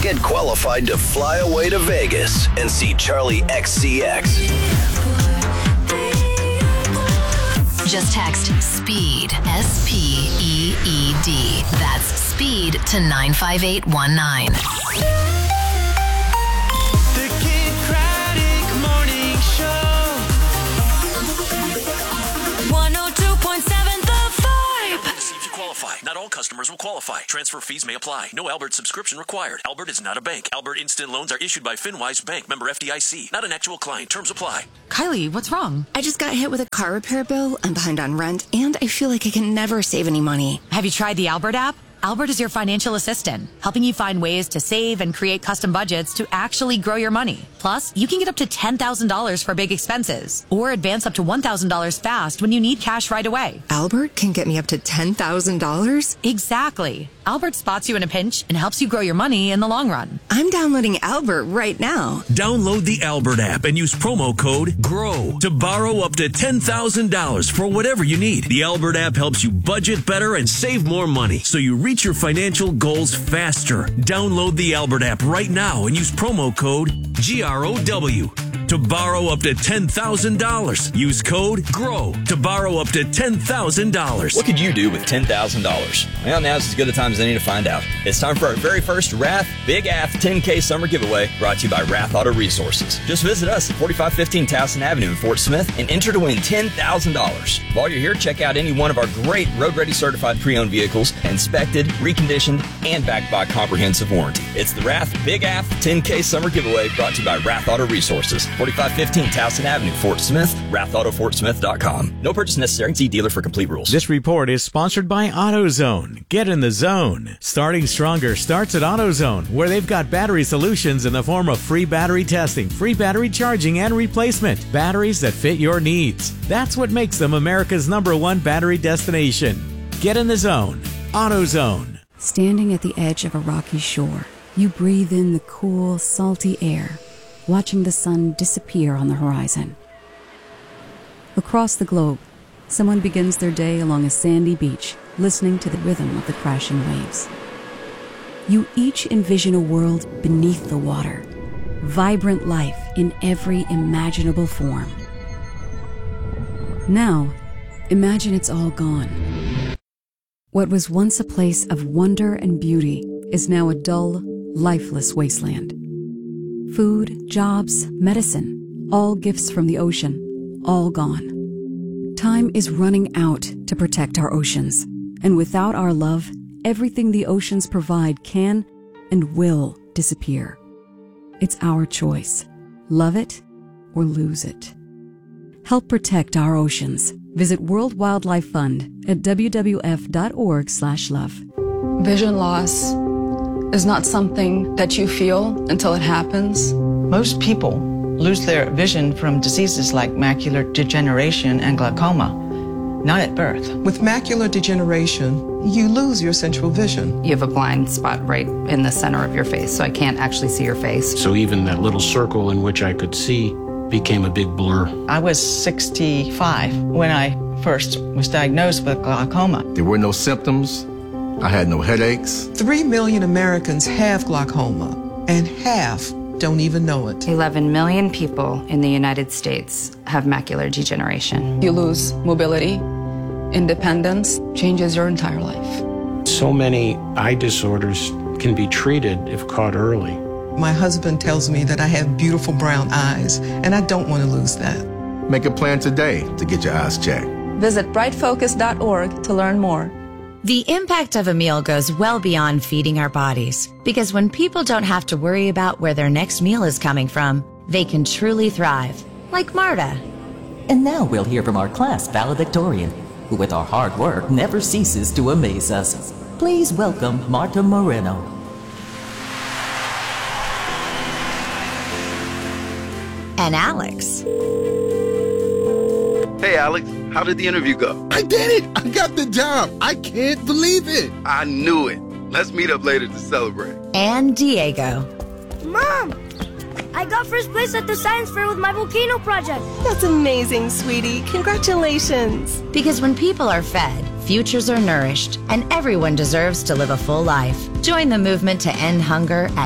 Get qualified to fly away to Vegas and see Charlie XCX. Just text SPEED, SPEED. That's SPEED to 95819. The Kid Craddock Morning Show. 102.7 The Vibe. See if you qualify. Not all customers will qualify. Transfer fees may apply. No Albert subscription required. Albert is not a bank. Albert Instant Loans are issued by FinWise Bank, member FDIC. Not an actual client. Terms apply. Kylie, what's wrong? I just got hit with a car repair bill. I'm behind on rent, and I feel like I can never save any money. Have you tried the Albert app? Albert is your financial assistant, helping you find ways to save and create custom budgets to actually grow your money. Plus, you can get up to $10,000 for big expenses or advance up to $1,000 fast when you need cash right away. Albert can get me up to $10,000? Exactly. Albert spots you in a pinch and helps you grow your money in the long run. I'm downloading Albert right now. Download the Albert app and use promo code GROW to borrow up to $10,000 for whatever you need. The Albert app helps you budget better and save more money so you reach your financial goals faster. Download the Albert app right now and use promo code GROW to borrow up to $10,000. Use code GROW to borrow up to $10,000. What could you do with $10,000? Well, now's as good a time as any to find out. It's time for our very first Wrath Big AF 10K Summer Giveaway, brought to you by Wrath Auto Resources. Just visit us at 4515 Towson Avenue in Fort Smith and enter to win $10,000. While you're here, check out any one of our great road-ready certified pre-owned vehicles, inspected, reconditioned, and backed by a comprehensive warranty. It's the Wrath Big AF 10K Summer Giveaway, brought to you by Wrath Auto Resources. 4515 Towson Avenue, Fort Smith, WrathAutoFortSmith.com. No purchase necessary. See dealer for complete rules. This report is sponsored by AutoZone. Get in the zone. Starting Stronger starts at AutoZone, where they've got battery solutions in the form of free battery testing, free battery charging, and replacement. Batteries that fit your needs. That's what makes them America's #1 battery destination. Get in the zone. AutoZone. Standing at the edge of a rocky shore, you breathe in the cool, salty air, watching the sun disappear on the horizon. Across the globe, someone begins their day along a sandy beach, listening to the rhythm of the crashing waves. You each envision a world beneath the water, vibrant life in every imaginable form. Now, imagine it's all gone. What was once a place of wonder and beauty is now a dull, lifeless wasteland. Food, jobs, medicine, all gifts from the ocean, all gone. Time is running out to protect our oceans, and without our love, everything the oceans provide can and will disappear. It's our choice. Love it or lose it. Help protect our oceans. Visit World Wildlife Fund at wwf.org/love. Vision loss is not something that you feel until it happens. Most people lose their vision from diseases like macular degeneration and glaucoma, not at birth. With macular degeneration, you lose your central vision. You have a blind spot right in the center of your face, so I can't actually see your face. So even that little circle in which I could see became a big blur. I was 65 when I first was diagnosed with glaucoma. There were no symptoms. I had no headaches. 3 million Americans have glaucoma, and half don't even know it. 11 million people in the United States have macular degeneration. You lose mobility, independence, changes your entire life. So many eye disorders can be treated if caught early. My husband tells me that I have beautiful brown eyes, and I don't want to lose that. Make a plan today to get your eyes checked. Visit brightfocus.org to learn more. The impact of a meal goes well beyond feeding our bodies, because when people don't have to worry about where their next meal is coming from, they can truly thrive, like Marta. And now we'll hear from our class valedictorian, who with our hard work never ceases to amaze us. Please welcome Marta Moreno. And Alex. Hey, Alex, how did the interview go? I did it! I got the job! I can't believe it! I knew it. Let's meet up later to celebrate. And Diego. Mom! I got first place at the science fair with my volcano project. That's amazing, sweetie. Congratulations. Because when people are fed, futures are nourished, and everyone deserves to live a full life. Join the movement to end hunger at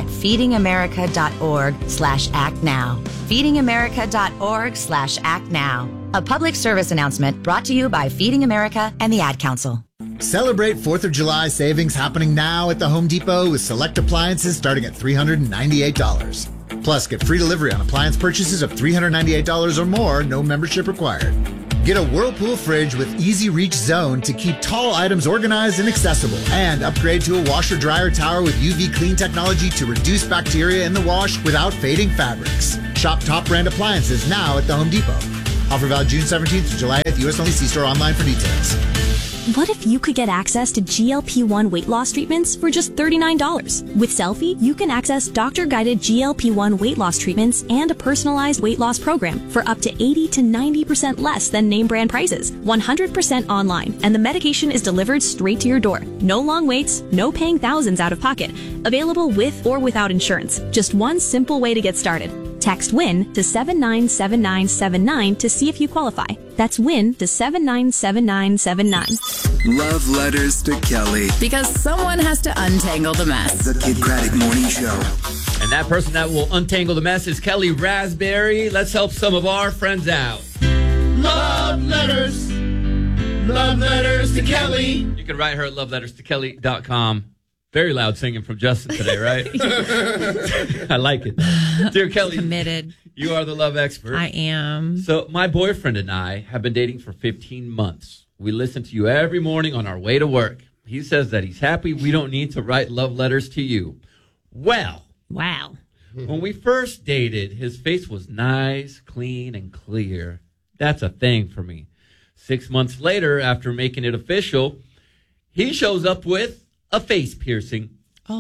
feedingamerica.org/actnow. feedingamerica.org/actnow. A public service announcement brought to you by Feeding America and the Ad Council. Celebrate 4th of July savings happening now at the Home Depot with select appliances starting at $398. Plus, get free delivery on appliance purchases of $398 or more, no membership required. Get a Whirlpool fridge with Easy Reach Zone to keep tall items organized and accessible. And upgrade to a washer-dryer tower with UV clean technology to reduce bacteria in the wash without fading fabrics. Shop top brand appliances now at the Home Depot. Offer valid June 17th to July 8th. U.S. only. See store online for details. What if you could get access to GLP-1 weight loss treatments for just $39? With Selfie, you can access doctor-guided GLP-1 weight loss treatments and a personalized weight loss program for up to 80 to 90% less than name brand prices. 100% online, and the medication is delivered straight to your door. No long waits, no paying thousands out of pocket. Available with or without insurance. Just one simple way to get started. Text WIN to 797979 to see if you qualify. That's WIN to 797979. Love letters to Kelly. Because someone has to untangle the mess. The Kid Craddock Morning Show. And that person that will untangle the mess is Kelly Raspberry. Let's help some of our friends out. Love letters. Love letters to Kelly. You can write her at loveletterstokelly.com. Very loud singing from Justin today, right? I like it. Dear Kelly, committed. You are the love expert. I am. So my boyfriend and I have been dating for 15 months. We listen to you every morning on our way to work. He says that he's happy we don't need to write love letters to you. Well. Wow. When we first dated, his face was nice, clean, and clear. That's a thing for me. 6 months later, after making it official, he shows up with a face piercing.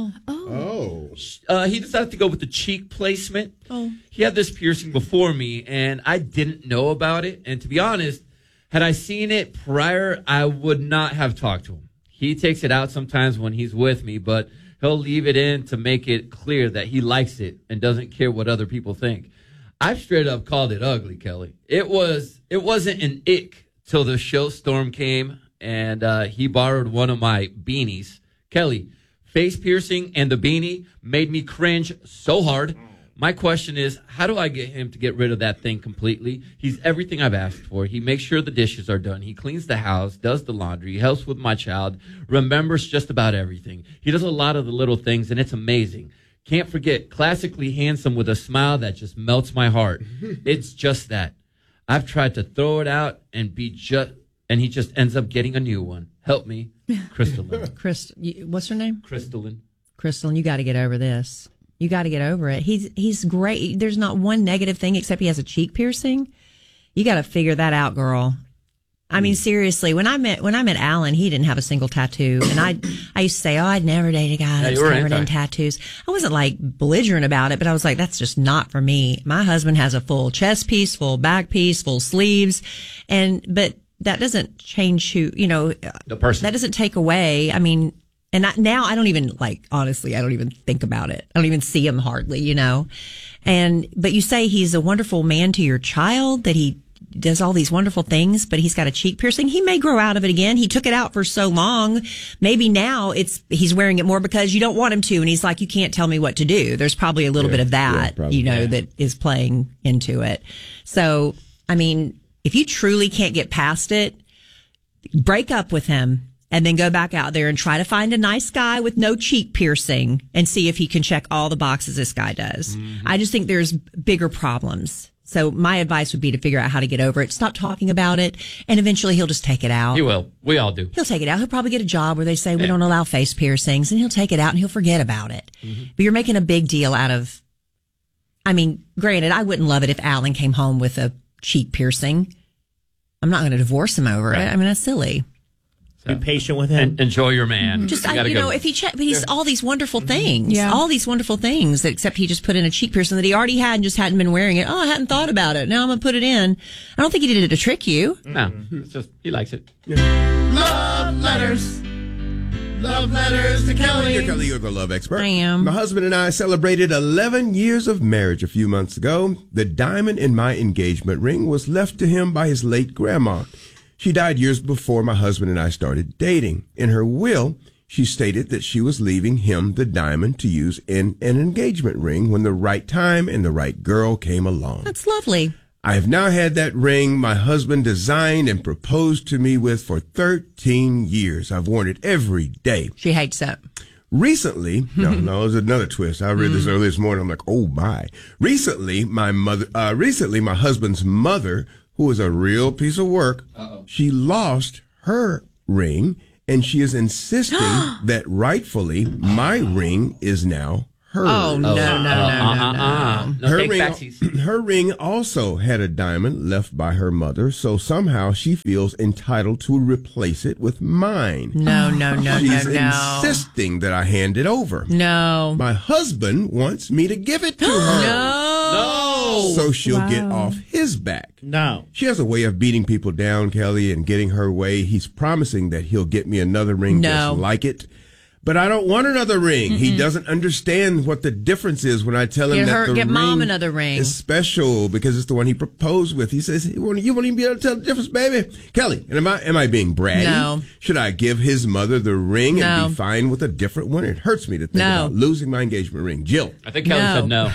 He decided to go with the cheek placement. He had this piercing before me, and I didn't know about it. And to be honest, had I seen it prior, I would not have talked to him. He takes it out sometimes when he's with me, but he'll leave it in to make it clear that he likes it and doesn't care what other people think. I've straight up called it ugly, Kelly. It wasn't an ick till the snowstorm came, and he borrowed one of my beanies. Kelly, face piercing and the beanie made me cringe so hard. My question is, how do I get him to get rid of that thing completely? He's everything I've asked for. He makes sure the dishes are done. He cleans the house, does the laundry, helps with my child, remembers just about everything. He does a lot of the little things, and it's amazing. Can't forget, classically handsome with a smile that just melts my heart. It's just that. I've tried to throw it out and he just ends up getting a new one. Help me. Crystalline. What's her name? Crystalline. Crystalline, you got to get over this. You got to get over it. He's great. There's not one negative thing except he has a cheek piercing. You got to figure that out, girl. I mean, seriously, when I met Alan, he didn't have a single tattoo. And I used to say, I'd never date a guy that's covered in tattoos. I wasn't like belligerent about it, but I was like, that's just not for me. My husband has a full chest piece, full back piece, full sleeves. But that doesn't change who, the person. That doesn't take away. I mean, now I don't even honestly, I don't even think about it. I don't even see him hardly, but you say he's a wonderful man to your child, that he does all these wonderful things, but he's got a cheek piercing. He may grow out of it again. He took it out for so long. Maybe now he's wearing it more because you don't want him to. And he's like, you can't tell me what to do. There's probably a little bit of that, that is playing into it. So, I mean, if you truly can't get past it, break up with him and then go back out there and try to find a nice guy with no cheek piercing and see if he can check all the boxes this guy does. Mm-hmm. I just think there's bigger problems. So my advice would be to figure out how to get over it. Stop talking about it, and eventually he'll just take it out. He will. We all do. He'll take it out. He'll probably get a job where they say we don't allow face piercings, and he'll take it out and he'll forget about it. Mm-hmm. But you're making a big deal out of, I mean, granted, I wouldn't love it if Alan came home with a cheek piercing. I'm not going to divorce him over it. I mean, that's silly. Be patient with him. Enjoy your man. Just, if he but he's all these wonderful things. All these wonderful things, except he just put in a cheek piercing that he already had and just hadn't been wearing it. Oh, I hadn't thought about it. Now I'm going to put it in. I don't think he did it to trick you. No, it's just, he likes it. Love letters. Love letters to Kelly. Dear Kelly, you're the love expert. I am. My husband and I celebrated 11 years of marriage a few months ago. The diamond in my engagement ring was left to him by his late grandma. She died years before my husband and I started dating. In her will, she stated that she was leaving him the diamond to use in an engagement ring when the right time and the right girl came along. That's lovely. I have now had that ring my husband designed and proposed to me with for 13 years. I've worn it every day. She hates it. Recently, no, there's another twist. I read this earlier this morning. I'm like, oh my. Recently, my husband's mother, who is a real piece of work, she lost her ring, and she is insisting that rightfully my ring is now hers. Oh, no. Her ring also had a diamond left by her mother, so somehow she feels entitled to replace it with mine. No. She's insisting that I hand it over. No. My husband wants me to give it to her. No. So she'll get off his back. No. She has a way of beating people down, Kelly, and getting her way. He's promising that he'll get me another ring just like it. But I don't want another ring. He doesn't understand what the difference is when I tell him Get mom another ring. is special because it's the one he proposed with. He says, you won't even be able to tell the difference, baby. Kelly, am I being bratty? No. Should I give his mother the ring and be fine with a different one? It hurts me to think about losing my engagement ring. Jill. I think Kelly said no.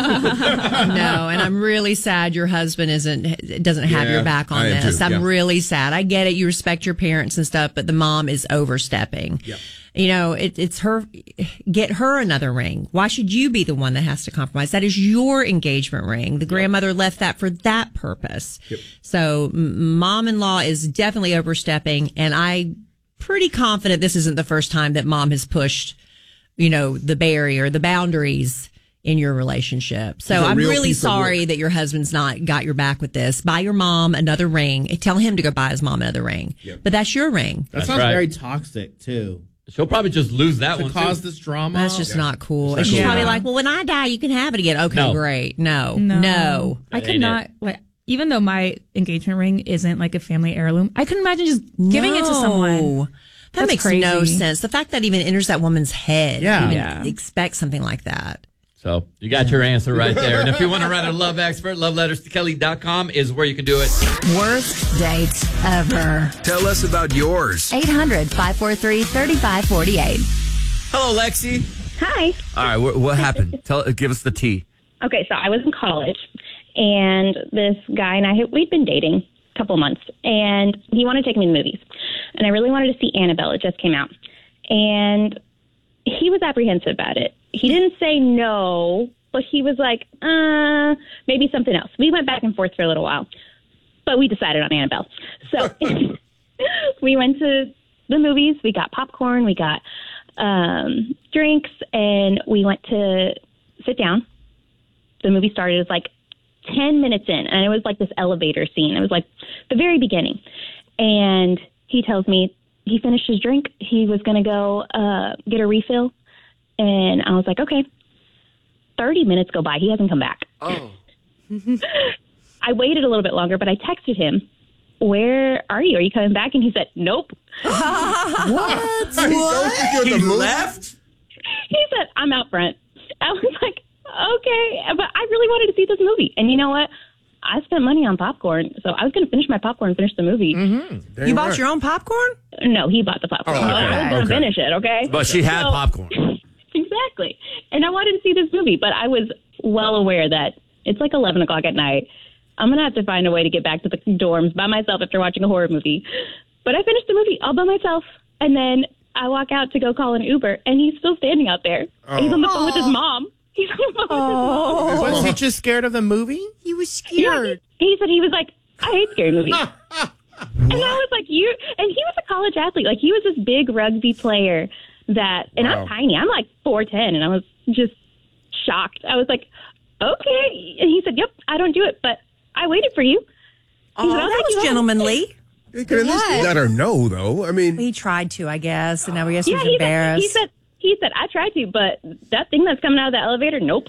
No, and I'm really sad your husband doesn't have your back on this. I'm really sad. I get it. You respect your parents and stuff, but the mom is overstepping. Yep. You know, it's her, get her another ring. Why should you be the one that has to compromise? That is your engagement ring. The grandmother left that for that purpose. Yep. So mom-in-law is definitely overstepping, and I'm pretty confident this isn't the first time that mom has pushed, the barrier, the boundaries in your relationship. So I'm really sorry that your husband's not got your back with this. Buy your mom another ring. Tell him to go buy his mom another ring. Yep. But that's your ring. That sounds very toxic, too. She'll probably just lose that one to cause this drama. That's just not cool. And she's probably like, well, when I die, you can have it again. Okay, great. No. I could not, even though my engagement ring isn't like a family heirloom, I couldn't imagine just giving it to someone. That makes crazy. No sense. The fact that even enters that woman's head. Yeah. Expect something like that. So you got your answer right there. And if you want to write a love expert, loveletterstokelly.com is where you can do it. Worst date ever. Tell us about yours. 800-543-3548. Hello, Lexi. Hi. All right, what happened? Give us the tea. Okay, so I was in college, and this guy and we'd been dating a couple months, and he wanted to take me to the movies. And I really wanted to see Annabelle. It just came out. And he was apprehensive about it. He didn't say no, but he was like, maybe something else. We went back and forth for a little while, but we decided on Annabelle. So we went to the movies. We got popcorn. We got drinks, and we went to sit down. The movie started. It was like 10 minutes in, and it was like this elevator scene. It was like the very beginning. And he tells me he finished his drink. He was going to go get a refill. And I was like, okay. 30 minutes go by. He hasn't come back. Oh. I waited a little bit longer, but I texted him, where are you? Are you coming back? And he said, nope. What? He left? He said, I'm out front. I was like, okay. But I really wanted to see this movie. And you know what? I spent money on popcorn, so I was going to finish my popcorn and finish the movie. Mm-hmm. You bought your own popcorn? No, he bought the popcorn. Oh, okay. I was going to finish it, okay? But she had popcorn. Exactly. And I wanted to see this movie, but I was well aware that it's like 11 o'clock at night. I'm going to have to find a way to get back to the dorms by myself after watching a horror movie. But I finished the movie all by myself, and then I walk out to go call an Uber, and he's still standing out there. Oh. He's on the phone with his mom. He's on the phone with his mom. Was he just scared of the movie? He was scared. Yeah, he said he was like, I hate scary movies. And I was like, and he was a college athlete. Like, he was this big rugby player and I'm tiny. I'm like 4'10", and I was just shocked. I was like, okay. And he said, yep, I don't do it, but I waited for you. That was gentlemanly. You could at least let her know, though. I mean, he tried to, I guess, and now he was embarrassed. He said, I tried to, but that thing that's coming out of the elevator, nope.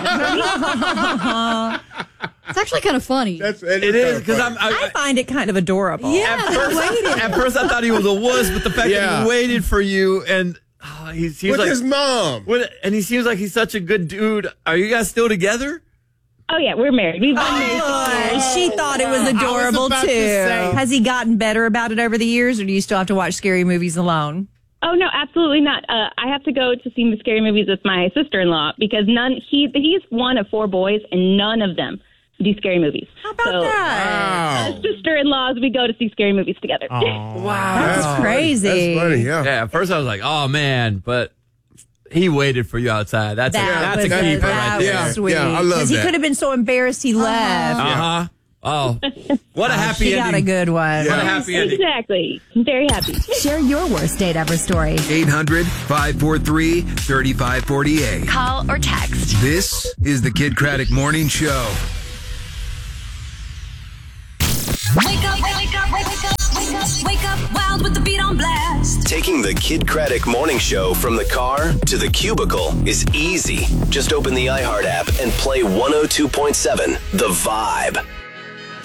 It's actually kind of funny. It is, because I find it kind of adorable. Yeah, at first I thought he was a wuss, but the fact that he waited for you and he seems with like his mom. And he seems like he's such a good dude. Are you guys still together? Oh, yeah, we're married. We've been married 6 years. She thought it was adorable, about too. to say. Has he gotten better about it over the years, or do you still have to watch scary movies alone? Oh, no, absolutely not. I have to go to see scary movies with my sister-in-law because he's one of 4 boys, and none of them do scary movies. How about that? As sister-in-laws, we go to see scary movies together. Wow. That's crazy. That's funny, yeah. Yeah, at first I was like, oh, man, but he waited for you outside. That's a keeper right there. Sweet. Yeah, I love Because he that. could have been so embarrassed he left. Uh-huh. Oh, what a happy She ending. got a good one. What a happy ending. Exactly. I'm very happy. Share your worst date ever story. 800-543-3548. Call or text. This is the Kid Craddock Morning Show. Wake up, wake up, wake up, wake up, wake up, wild with the beat on blast. Taking the Kid Craddock Morning Show from the car to the cubicle is easy. Just open the iHeart app and play 102.7 The Vibe.